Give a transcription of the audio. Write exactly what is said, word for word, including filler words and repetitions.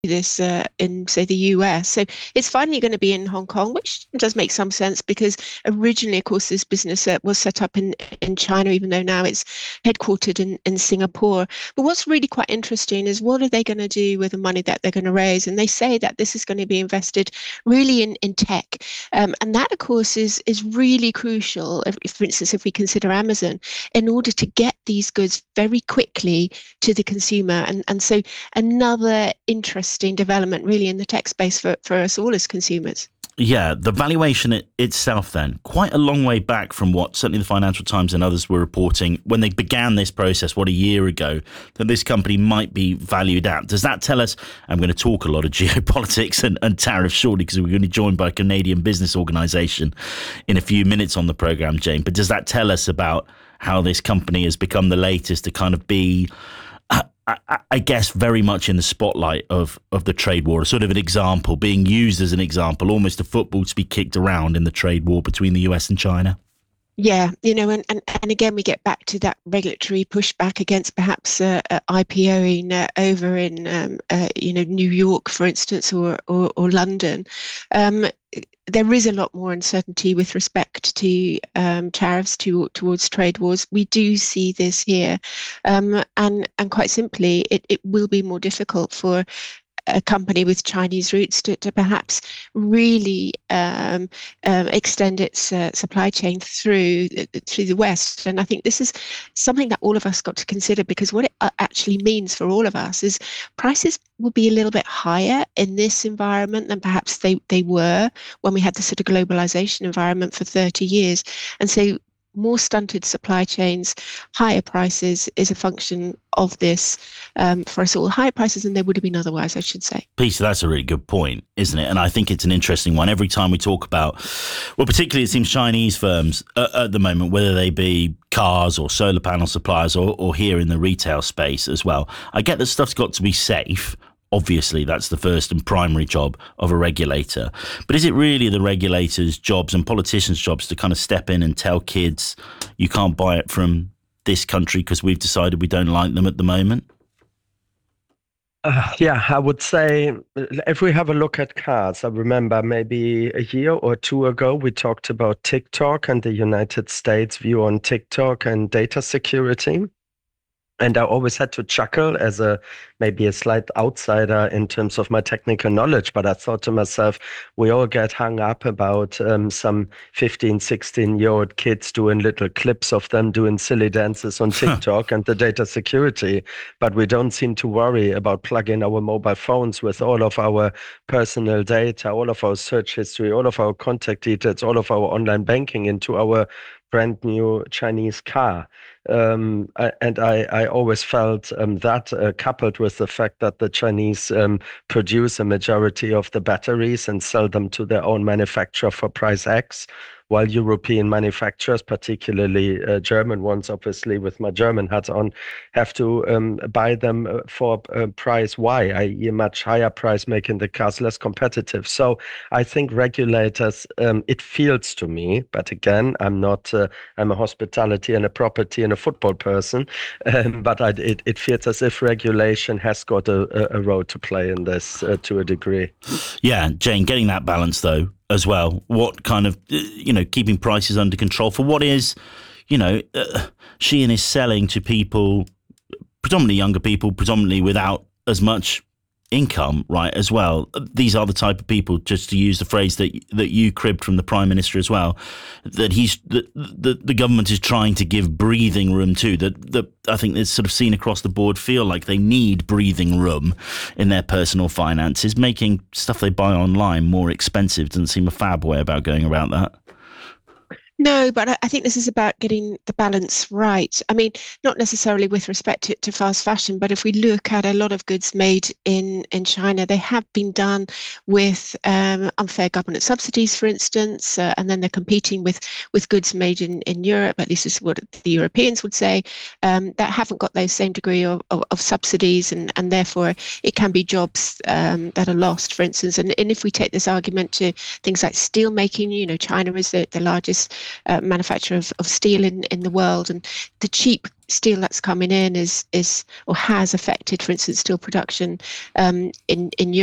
this uh, in, say, the U S. So it's finally going to be in Hong Kong, which does make some sense because originally, of course, this business uh, was set up in, in China, even though now it's headquartered in, in Singapore. But what's really quite interesting is what are they going to do with the money that they're going to raise? And they say that this is going to be invested really in, in tech. Um, and that, of course, is, is really crucial, if, for instance, if we consider Amazon, in order to get these goods very quickly to the consumer. And, and so another interesting development really in the tech space for, for us all as consumers. Yeah, the valuation it, itself then, quite a long way back from what certainly the Financial Times and others were reporting when they began this process, what, a year ago, that this company might be valued at. Does that tell us, I'm going to talk a lot of geopolitics and, and tariffs shortly because we're going to be joined by a Canadian business organisation in a few minutes on the programme, Jane, but does that tell us about how this company has become the latest to kind of be, I, I guess, very much in the spotlight of, of the trade war, sort of an example, being used as an example, almost a football to be kicked around in the trade war between the U S and China? Yeah, you know, and, and, and again, we get back to that regulatory pushback against perhaps uh, uh, IPOing uh, over in, um, uh, you know, New York, for instance, or, or, or London. Um, there is a lot more uncertainty with respect to um, tariffs to, towards trade wars. We do see this here. Um, and, and quite simply, it, it will be more difficult for a company with Chinese roots to, to perhaps really um, um, extend its uh, supply chain through through the West. And I think this is something that all of us got to consider, because what it actually means for all of us is prices will be a little bit higher in this environment than perhaps they, they were when we had the sort of globalization environment for thirty years. And so more stunted supply chains, higher prices is a function of this um, for us all. Higher prices than there would have been otherwise, I should say. Peter, that's a really good point, isn't it? And I think it's an interesting one. Every time we talk about, well, particularly it seems Chinese firms uh, at the moment, whether they be cars or solar panel suppliers or, or here in the retail space as well, I get that stuff's got to be safe. Obviously, that's the first and primary job of a regulator. But is it really the regulators' jobs and politicians' jobs to kind of step in and tell kids you can't buy it from this country because we've decided we don't like them at the moment? Uh, yeah, I would say if we have a look at cars, I remember maybe a year or two ago, we talked about TikTok and the United States view on TikTok and data security. And I always had to chuckle as a maybe a slight outsider in terms of my technical knowledge. But I thought to myself, we all get hung up about um, some fifteen, sixteen-year-old kids doing little clips of them doing silly dances on TikTok and the data security. But we don't seem to worry about plugging our mobile phones with all of our personal data, all of our search history, all of our contact details, all of our online banking into our brand new Chinese car. Um, and I, I always felt um, that uh, coupled with the fact that the Chinese um, produce a majority of the batteries and sell them to their own manufacturer for price X, while European manufacturers, particularly uh, German ones, obviously with my German hat on, have to um, buy them for uh, price Y, that is a much higher price, making the cars less competitive. So I think regulators, um, it feels to me, but again, I'm not, uh, I'm a hospitality and a property and a football person, um, but I, it, it feels as if regulation has got a, a role to play in this uh, to a degree. Yeah, Jane, getting that balance though, as well, what kind of, you know, keeping prices under control for what is, you know, uh, Shein is selling to people, predominantly younger people, predominantly without as much income, right, as well. These are the type of people, just to use the phrase that that you cribbed from the Prime Minister as well, that he's the the, the government is trying to give breathing room to, that that I think it's sort of seen across the board feel like they need breathing room in their personal finances. Making stuff they buy online more expensive doesn't seem a fab way about going about that. No, but I think this is about getting the balance right. I mean, not necessarily with respect to, to fast fashion, but if we look at a lot of goods made in, in China, they have been done with um, unfair government subsidies, for instance, uh, and then they're competing with, with goods made in, in Europe, at least is what the Europeans would say, um, that haven't got those same degree of, of, of subsidies, and, and therefore it can be jobs um, that are lost, for instance. And, and if we take this argument to things like steel making, you know, China is the, the largest uh, manufacturer of, of steel in, in the world, and the cheap steel that's coming in is is or has affected, for instance, steel production um, in in Europe.